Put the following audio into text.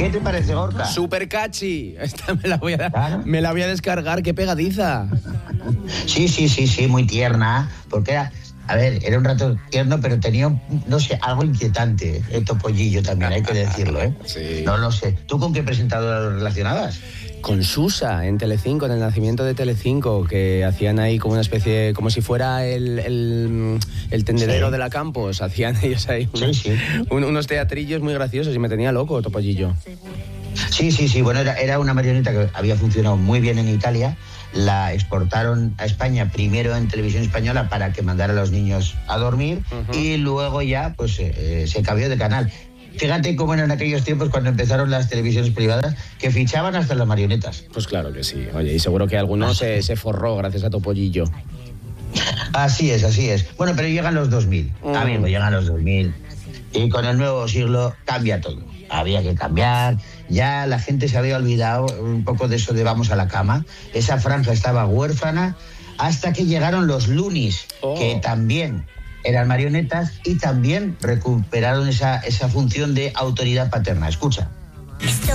¿Qué te parece, Gorka? Super catchy. Esta me la voy a descargar, qué pegadiza. Sí, muy tierna, porque era un rato tierno, pero tenía, no sé, algo inquietante, Topollillo también, hay que decirlo, ¿eh? Sí. No lo sé. ¿Tú con qué presentador lo relacionabas? Con Susa en Telecinco, en el nacimiento de Telecinco, que hacían ahí como una especie, como si fuera el tendedero de la Campos, hacían ellos ahí unos teatrillos muy graciosos y me tenía loco Topollillo. Sí, bueno, era una marioneta que había funcionado muy bien en Italia, la exportaron a España primero en Televisión Española para que mandara a los niños a dormir y luego ya pues se cambió de canal. Fíjate cómo eran aquellos tiempos cuando empezaron las televisiones privadas que fichaban hasta las marionetas. Pues claro que sí. Oye, y seguro que alguno se forró gracias a Topollillo. Así es. Bueno, pero llegan los 2000. Amigo, llegan los 2000. Y con el nuevo siglo cambia todo. Había que cambiar. Ya la gente se había olvidado un poco de eso de vamos a la cama. Esa franja estaba huérfana hasta que llegaron los Loonies, que también eran marionetas y también recuperaron esa función de autoridad paterna. Escucha.